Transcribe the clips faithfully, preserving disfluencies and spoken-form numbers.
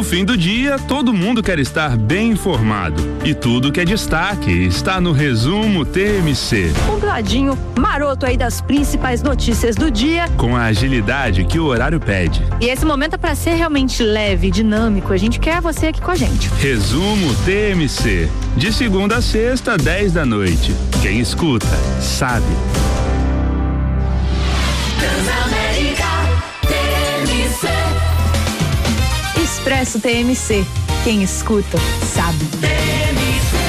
fim do dia, todo mundo quer estar bem informado. E tudo que é destaque está no Resumo T M C. Um ladinho maroto aí das principais notícias do dia. Com a agilidade que o horário pede. E esse momento é para ser realmente leve, dinâmico. A gente quer você aqui com a gente. Resumo T M C. De segunda a sexta, dez da noite. Quem escuta, sabe. Transamérica T M C. Expresso T M C. Quem escuta, sabe. T M C.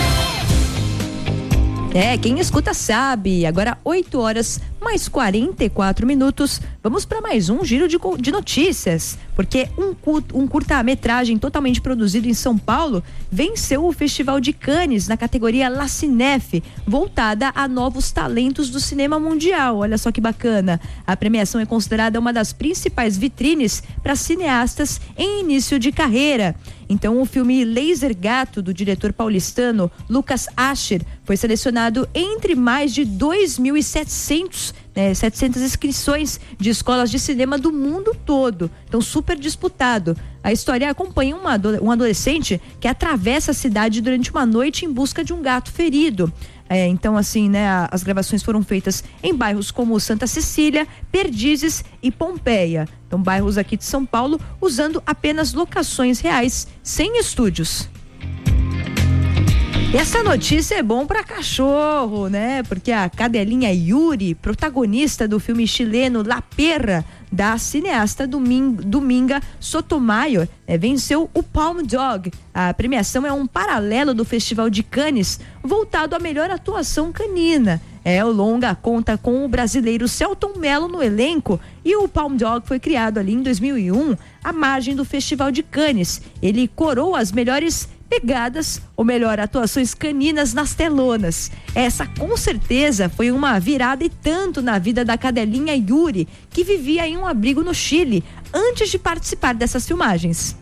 É, quem escuta sabe. Agora oito horas mais quarenta e quatro minutos. Vamos para mais um giro de, de notícias, porque um, um curta-metragem totalmente produzido em São Paulo venceu o Festival de Cannes na categoria La Cinef, voltada a novos talentos do cinema mundial. Olha só que bacana. A premiação é considerada uma das principais vitrines para cineastas em início de carreira. Então, o filme Laser Gato, do diretor paulistano Lucas Ascher, foi selecionado entre mais de dois mil e setecentos É, setecentas inscrições de escolas de cinema do mundo todo. Então, super disputado. A história acompanha uma, um adolescente que atravessa a cidade durante uma noite em busca de um gato ferido. É, então, assim, né, as gravações foram feitas em bairros como Santa Cecília, Perdizes e Pompeia. Então, bairros aqui de São Paulo, usando apenas locações reais, sem estúdios. E essa notícia é bom para cachorro, né? Porque a cadelinha Yuri, protagonista do filme chileno La Perra, da cineasta Dominga Sotomayor, é, venceu o Palm Dog. A premiação é um paralelo do Festival de Cannes, voltado à melhor atuação canina. É, o longa conta com o brasileiro Celton Mello no elenco, e o Palm Dog foi criado ali em dois mil e um, à margem do Festival de Cannes. Ele coroa as melhores pegadas, ou melhor, atuações caninas nas telonas. Essa com certeza foi uma virada e tanto na vida da cadelinha Yuri, que vivia em um abrigo no Chile antes de participar dessas filmagens.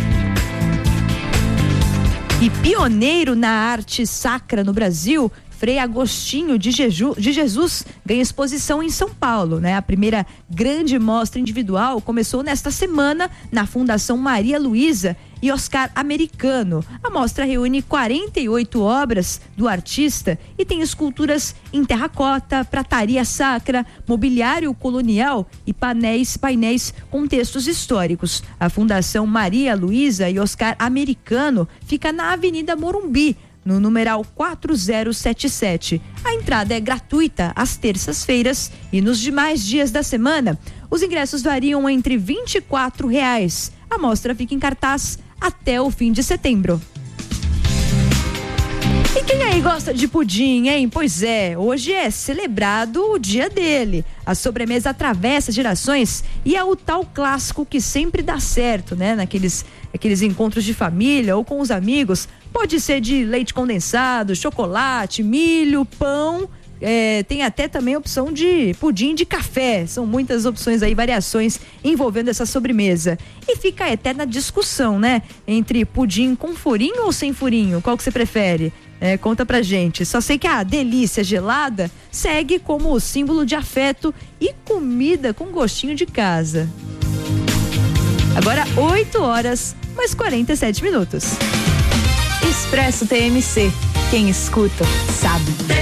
E pioneiro na arte sacra no Brasil, Frei Agostinho de, Jeju, de Jesus ganha exposição em São Paulo, né? A primeira grande mostra individual começou nesta semana na Fundação Maria Luísa e Oscar Americano. A mostra reúne quarenta e oito obras do artista e tem esculturas em terracota, prataria sacra, mobiliário colonial e painéis, painéis com textos históricos. A Fundação Maria Luísa e Oscar Americano fica na Avenida Morumbi, no numeral quatro zero sete sete. A entrada é gratuita às terças-feiras e nos demais dias da semana. Os ingressos variam entre vinte e quatro reais. A mostra fica em cartaz até o fim de setembro. E quem aí gosta de pudim, hein? Pois é, hoje é celebrado o dia dele. A sobremesa atravessa gerações e é o tal clássico que sempre dá certo, né? Naqueles aqueles encontros de família ou com os amigos. Pode ser de leite condensado, chocolate, milho, pão. É, tem até também a opção de pudim de café. São muitas opções aí, variações envolvendo essa sobremesa. E fica a eterna discussão, né? Entre pudim com furinho ou sem furinho. Qual que você prefere? É, conta pra gente. Só sei que a delícia gelada segue como símbolo de afeto e comida com gostinho de casa. Agora oito horas mais quarenta e sete minutos. Expresso T M C. Quem escuta, sabe.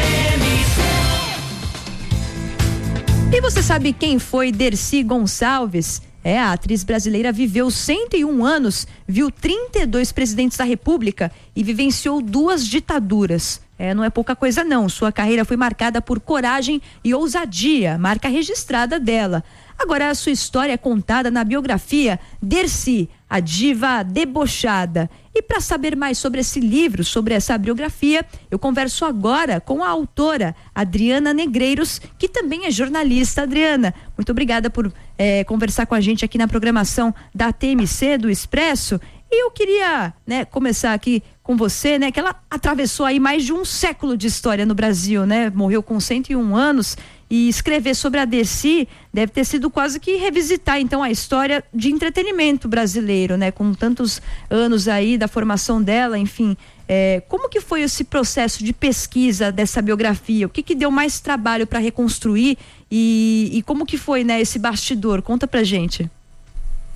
E você sabe quem foi Dercy Gonçalves? É, a atriz brasileira viveu cento e um anos, viu trinta e dois presidentes da República e vivenciou duas ditaduras. É, não é pouca coisa não. Sua carreira foi marcada por coragem e ousadia, marca registrada dela. Agora a sua história é contada na biografia Dercy, a diva debochada. E para saber mais sobre esse livro, sobre essa biografia, eu converso agora com a autora Adriana Negreiros, que também é jornalista. Adriana, muito obrigada por é, conversar com a gente aqui na programação da T M C, do Expresso. E eu queria, né, começar aqui com você, né, que ela atravessou aí mais de um século de história no Brasil, né? Morreu com cento e um anos, e escrever sobre a Dercy deve ter sido quase que revisitar então a história de entretenimento brasileiro, né? Com tantos anos aí da formação dela, enfim, é, como que foi esse processo de pesquisa dessa biografia? O que que deu mais trabalho para reconstruir e, e como que foi, né, esse bastidor? Conta pra gente.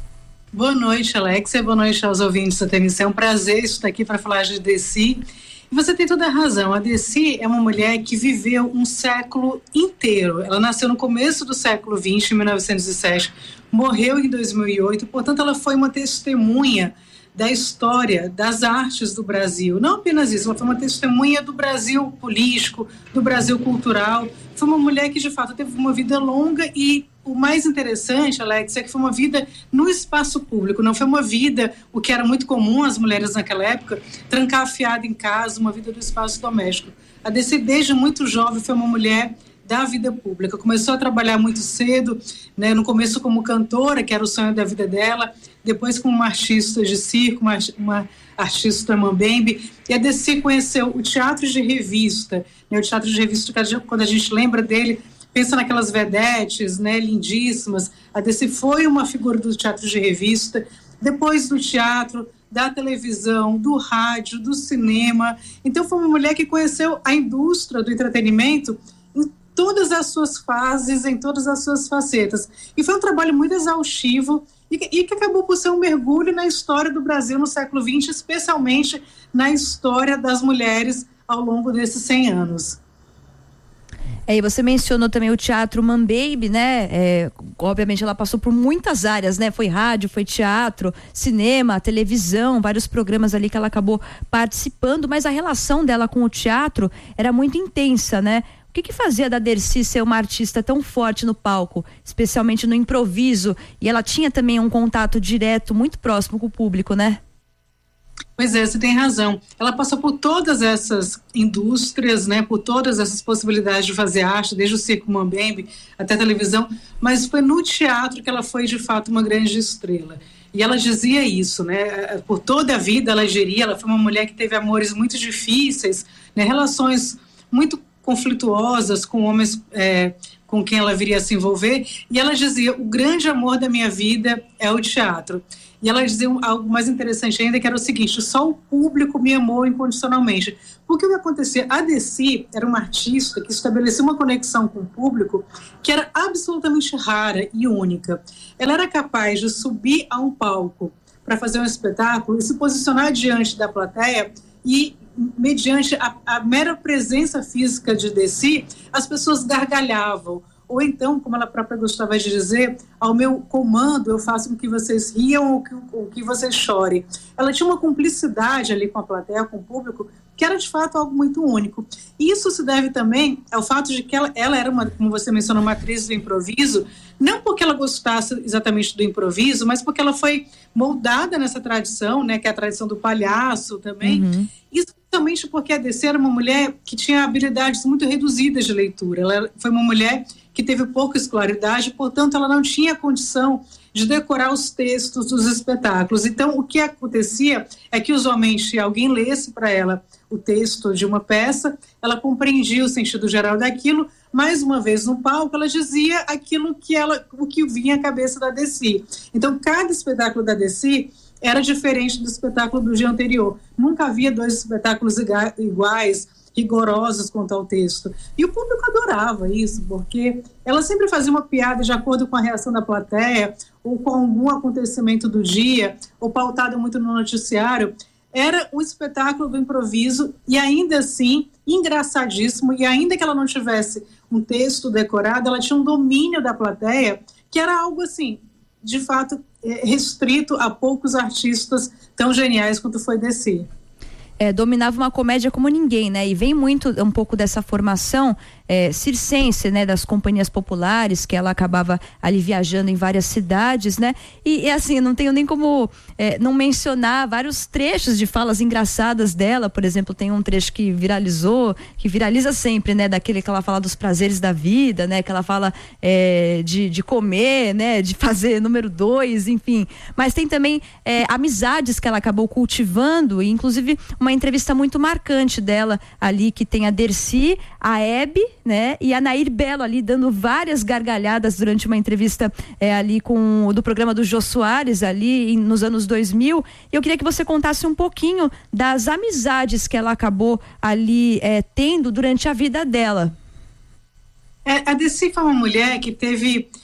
Boa noite, Alexia. Boa noite aos ouvintes da T M C. É um prazer estar aqui para falar de Dercy. E você tem toda a razão. A Dercy é uma mulher que viveu um século inteiro. Ela nasceu no começo do século vinte, em mil novecentos e sete, morreu em dois mil e oito. Portanto, ela foi uma testemunha da história das artes do Brasil. Não apenas isso, ela foi uma testemunha do Brasil político, do Brasil cultural. Foi uma mulher que, de fato, teve uma vida longa e o mais interessante, Alex, é que foi uma vida no espaço público, não foi uma vida, o que era muito comum às mulheres naquela época, trancafiada em casa, uma vida do espaço doméstico. A Dercy, desde muito jovem, foi uma mulher da vida pública. Começou a trabalhar muito cedo, né, no começo como cantora, que era o sonho da vida dela, depois como uma artista de circo, uma, uma artista mambembe, e a Dercy conheceu o teatro de revista, né, o teatro de revista, quando a gente lembra dele, pensa naquelas vedetes, né, lindíssimas. A Dercy foi uma figura do teatro de revista, depois do teatro, da televisão, do rádio, do cinema. Então foi uma mulher que conheceu a indústria do entretenimento em todas as suas fases, em todas as suas facetas. E foi um trabalho muito exaustivo e que, e que acabou por ser um mergulho na história do Brasil no século vinte, especialmente na história das mulheres ao longo desses cem anos. É, e você mencionou também o teatro mambembe, né? É, obviamente ela passou por muitas áreas, né? Foi rádio, foi teatro, cinema, televisão, vários programas ali que ela acabou participando, mas a relação dela com o teatro era muito intensa, né? O que que fazia da Dercy ser uma artista tão forte no palco, especialmente no improviso? E ela tinha também um contato direto, muito próximo com o público, né? Pois é, você tem razão. Ela passou por todas essas indústrias, né, por todas essas possibilidades de fazer arte, desde o circo mambembe até a televisão, mas foi no teatro que ela foi, de fato, uma grande estrela. E ela dizia isso, né, por toda a vida ela geria, ela foi uma mulher que teve amores muito difíceis, né, relações muito conflituosas com homens é, com quem ela viria a se envolver, e ela dizia, o grande amor da minha vida é o teatro. E ela dizia algo mais interessante ainda, que era o seguinte, só o público me amou incondicionalmente. Porque o que acontecia? A Dercy era uma artista que estabeleceu uma conexão com o público que era absolutamente rara e única. Ela era capaz de subir a um palco para fazer um espetáculo e se posicionar diante da plateia e, mediante a, a mera presença física de Dercy, as pessoas gargalhavam. Ou então, como ela própria gostava de dizer, ao meu comando eu faço com que vocês riam ou que, ou que vocês chorem. Ela tinha uma cumplicidade ali com a plateia, com o público, que era de fato algo muito único. E isso se deve também ao fato de que ela, ela era, uma, como você mencionou, uma atriz do improviso, não porque ela gostasse exatamente do improviso, mas porque ela foi moldada nessa tradição, né, que é a tradição do palhaço também, uhum. Isso também porque a Dercy era uma mulher que tinha habilidades muito reduzidas de leitura. Ela foi uma mulher que teve pouca escolaridade, portanto ela não tinha condição de decorar os textos dos espetáculos. Então o que acontecia é que usualmente se alguém lesse para ela o texto de uma peça, ela compreendia o sentido geral daquilo, mais uma vez no palco ela dizia aquilo que ela, o que vinha à cabeça da Dercy. Então cada espetáculo da Dercy era diferente do espetáculo do dia anterior. Nunca havia dois espetáculos iguais, rigorosos quanto ao texto. E o público adorava isso, porque ela sempre fazia uma piada de acordo com a reação da plateia, ou com algum acontecimento do dia, ou pautado muito no noticiário. Era um espetáculo do improviso, e ainda assim, engraçadíssimo, e ainda que ela não tivesse um texto decorado, ela tinha um domínio da plateia, que era algo assim, de fato, restrito a poucos artistas tão geniais quanto foi Dercy. É, dominava uma comédia como ninguém, né? E vem muito um pouco dessa formação é, circense, né? Das companhias populares, que ela acabava ali viajando em várias cidades, né? E, e assim, não tenho nem como é, não mencionar vários trechos de falas engraçadas dela. Por exemplo, tem um trecho que viralizou, que viraliza sempre, né? Daquele que ela fala dos prazeres da vida, né? Que ela fala é, de, de comer, né? De fazer número dois, enfim. Mas tem também é, amizades que ela acabou cultivando, e inclusive uma entrevista muito marcante dela ali, que tem a Dercy, a Hebe, né, e a Nair Belo ali dando várias gargalhadas durante uma entrevista é, ali com do programa do Jô Soares ali em, nos anos dois mil. E eu queria que você contasse um pouquinho das amizades que ela acabou ali é, tendo durante a vida dela. É, a Dercy foi uma mulher que teve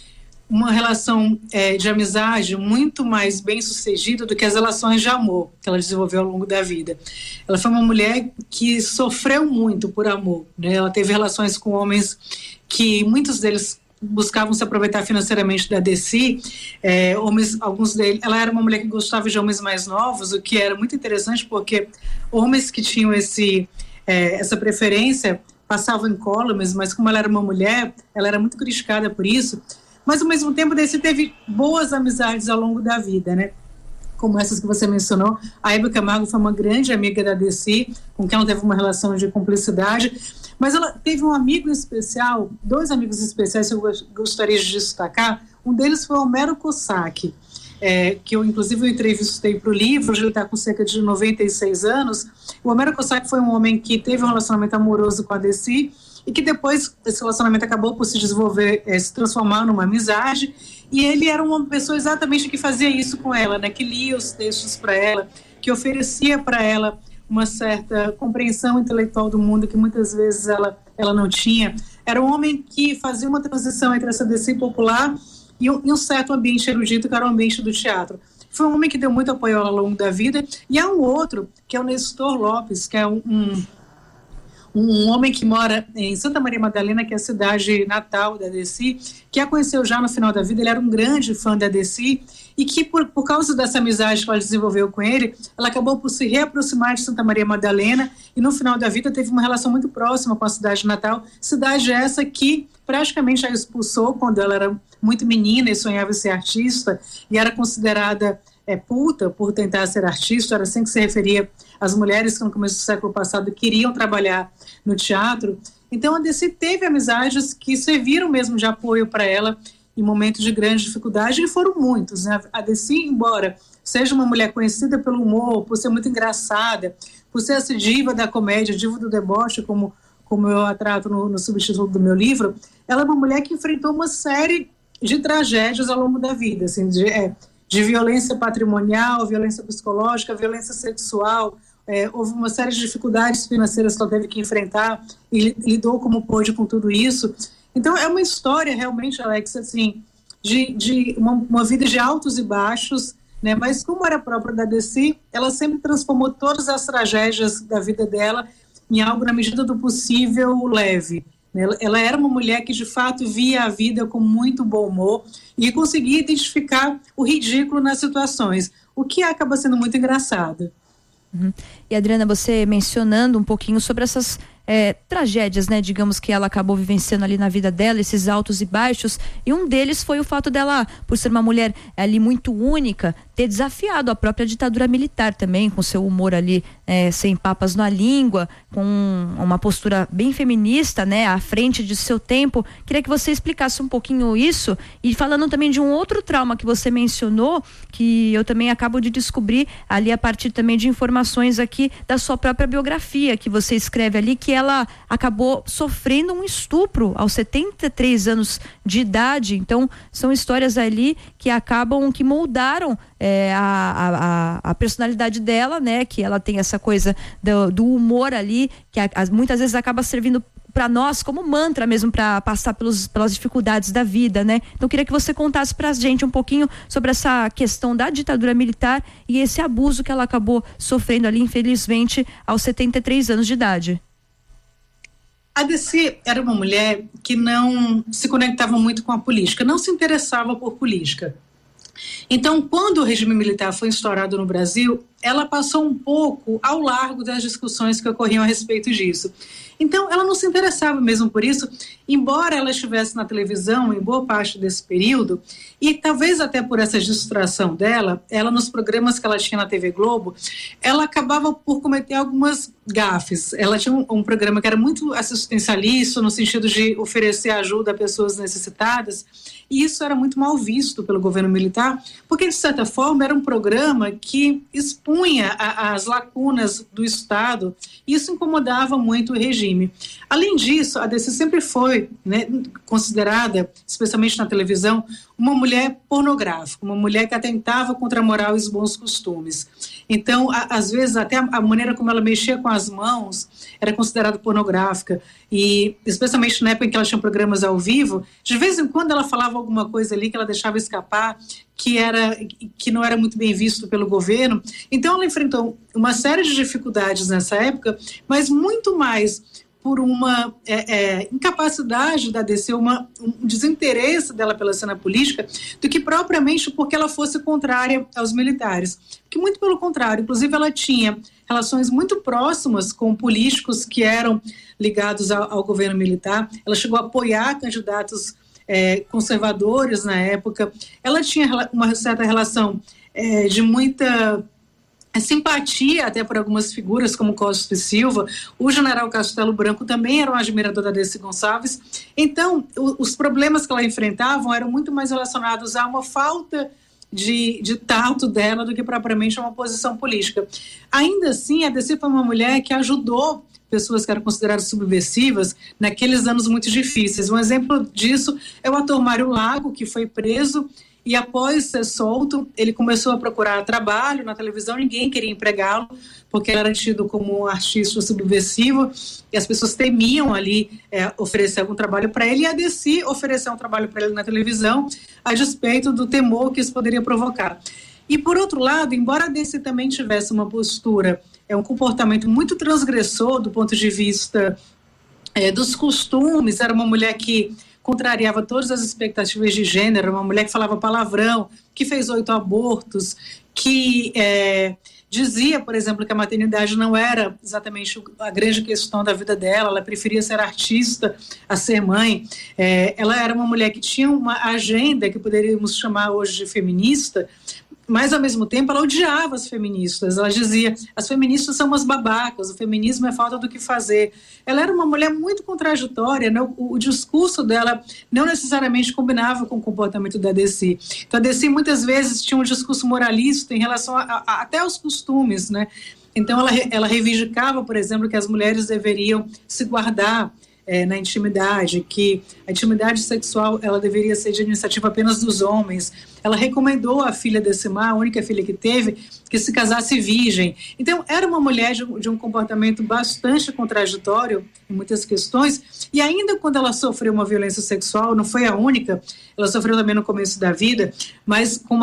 uma relação é, de amizade muito mais bem sucedida do que as relações de amor que ela desenvolveu ao longo da vida. Ela foi uma mulher que sofreu muito por amor, né? Ela teve relações com homens que muitos deles buscavam se aproveitar financeiramente da Dercy, é, homens, alguns deles, ela era uma mulher que gostava de homens mais novos, o que era muito interessante porque homens que tinham esse, é, essa preferência passavam incólumes, mas como ela era uma mulher, ela era muito criticada por isso. Mas, ao mesmo tempo, Dercy teve boas amizades ao longo da vida, né? Como essas que você mencionou. A Hebe Camargo foi uma grande amiga da Dercy, com quem ela teve uma relação de cumplicidade. Mas ela teve um amigo especial, dois amigos especiais que eu gostaria de destacar. Um deles foi o Homero Cossack, é, que eu, inclusive, eu entrevistei para o livro. Hoje ele está com cerca de noventa e seis anos. O Homero Cossack foi um homem que teve um relacionamento amoroso com a Dercy, e que depois esse relacionamento acabou por se desenvolver, é, se transformar numa amizade, e ele era uma pessoa exatamente que fazia isso com ela, né, que lia os textos para ela, que oferecia para ela uma certa compreensão intelectual do mundo que muitas vezes ela, ela não tinha. Era um homem que fazia uma transição entre essa Dercy popular e um, e um certo ambiente erudito, que era o ambiente do teatro. Foi um homem que deu muito apoio ao longo da vida. E há um outro, que é o Nestor Lopes, que é um... um um homem que mora em Santa Maria Madalena, que é a cidade natal da Dercy, que a conheceu já no final da vida. Ele era um grande fã da Dercy e que, por, por causa dessa amizade que ela desenvolveu com ele, ela acabou por se reaproximar de Santa Maria Madalena e, no final da vida, teve uma relação muito próxima com a cidade natal, cidade essa que praticamente a expulsou quando ela era muito menina e sonhava em ser artista e era considerada é, puta por tentar ser artista. Era assim que se referia às mulheres que no começo do século passado queriam trabalhar no teatro. Então a Dercy teve amizades que serviram mesmo de apoio para ela em momentos de grande dificuldade, e foram muitos, né? A Dercy, embora seja uma mulher conhecida pelo humor, por ser muito engraçada, por ser essa diva da comédia, diva do deboche, como, como eu a trato no, no subtítulo do meu livro, ela é uma mulher que enfrentou uma série de tragédias ao longo da vida, assim, de, é, de violência patrimonial, violência psicológica, violência sexual. É, houve uma série de dificuldades financeiras que ela teve que enfrentar e lidou como pôde com tudo isso. Então é uma história realmente, Alex, assim, de, de uma, uma vida de altos e baixos, né? Mas como era própria da Dercy, ela sempre transformou todas as tragédias da vida dela em algo, na medida do possível, leve. Ela, ela era uma mulher que de fato via a vida com muito bom humor e conseguia identificar o ridículo nas situações, o que acaba sendo muito engraçado. Uhum. E Adriana, você mencionando um pouquinho sobre essas é, tragédias, né, digamos, que ela acabou vivenciando ali na vida dela, esses altos e baixos, e um deles foi o fato dela, por ser uma mulher ali muito única, ter desafiado a própria ditadura militar também, com seu humor ali é, sem papas na língua, com uma postura bem feminista, né, à frente de seu tempo. Queria que você explicasse um pouquinho isso, e falando também de um outro trauma que você mencionou, que eu também acabo de descobrir ali a partir também de informações aqui da sua própria biografia, que você escreve ali, que ela acabou sofrendo um estupro aos setenta e três anos de idade. Então são histórias ali que acabam, que moldaram é, a, a, a personalidade dela, né, que ela tem essa coisa do, do humor ali, que a, a, muitas vezes acaba servindo para nós como mantra mesmo, para passar pelos, pelas dificuldades da vida, né? Então queria que você contasse pra gente um pouquinho sobre essa questão da ditadura militar e esse abuso que ela acabou sofrendo ali, infelizmente, aos setenta e três anos de idade. A Dercy era uma mulher que não se conectava muito com a política, não se interessava por política. Então, quando o regime militar foi instaurado no Brasil, ela passou um pouco ao largo das discussões que ocorriam a respeito disso. Então, ela não se interessava mesmo por isso, embora ela estivesse na televisão em boa parte desse período, e talvez até por essa distração dela, ela nos programas que ela tinha na T V Globo, ela acabava por cometer algumas gafes. Ela tinha um, um programa que era muito assistencialista, no sentido de oferecer ajuda a pessoas necessitadas, e isso era muito mal visto pelo governo militar, porque, de certa forma, era um programa que expunha a, as lacunas do Estado, e isso incomodava muito o regime. Além disso, a Dercy sempre foi, né, considerada, especialmente na televisão, uma mulher pornográfica, uma mulher que atentava contra a moral e os bons costumes. Então, a, às vezes, até a, a maneira como ela mexia com as mãos era considerada pornográfica. E, especialmente na época em que ela tinha programas ao vivo, de vez em quando ela falava alguma coisa ali que ela deixava escapar, que, era, que não era muito bem visto pelo governo. Então, ela enfrentou uma série de dificuldades nessa época, mas muito mais por uma é, é, incapacidade da D C, uma, um desinteresse dela pela cena política, do que propriamente porque ela fosse contrária aos militares. Que muito pelo contrário, inclusive ela tinha relações muito próximas com políticos que eram ligados ao, ao governo militar, ela chegou a apoiar candidatos é, conservadores na época, ela tinha uma certa relação é, de muita simpatia até por algumas figuras como Costa e Silva. O general Castelo Branco também era um admirador da Dercy Gonçalves. Então, o, os problemas que ela enfrentava eram muito mais relacionados a uma falta de, de tato dela do que propriamente a uma posição política. Ainda assim, a Dercy foi uma mulher que ajudou pessoas que eram consideradas subversivas naqueles anos muito difíceis. Um exemplo disso é o ator Mário Lago, que foi preso e após ser solto, ele começou a procurar trabalho na televisão, ninguém queria empregá-lo, porque ele era tido como um artista subversivo, e as pessoas temiam ali é, oferecer algum trabalho para ele, e a Dercy ofereceu um trabalho para ele na televisão, a despeito do temor que isso poderia provocar. E por outro lado, embora a Dercy também tivesse uma postura, é um comportamento muito transgressor do ponto de vista é, dos costumes, era uma mulher que contrariava todas as expectativas de gênero, uma mulher que falava palavrão, que fez oito abortos, que é, dizia, por exemplo, que a maternidade não era exatamente a grande questão da vida dela, ela preferia ser artista a ser mãe. É, ela era uma mulher que tinha uma agenda que poderíamos chamar hoje de feminista, mas, ao mesmo tempo, ela odiava as feministas. Ela dizia, as feministas são umas babacas, o feminismo é falta do que fazer. Ela era uma mulher muito contraditória, né? o, o discurso dela não necessariamente combinava com o comportamento da Dercy. Então, a Dercy, muitas vezes, tinha um discurso moralista em relação a, a, até aos costumes, né? Então, ela, ela reivindicava, por exemplo, que as mulheres deveriam se guardar É, na intimidade, que a intimidade sexual ela deveria ser de iniciativa apenas dos homens. Ela recomendou à filha Decimar, a única filha que teve, que se casasse virgem. Então, era uma mulher de, de um comportamento bastante contraditório em muitas questões, e ainda quando ela sofreu uma violência sexual, não foi a única, ela sofreu também no começo da vida, mas com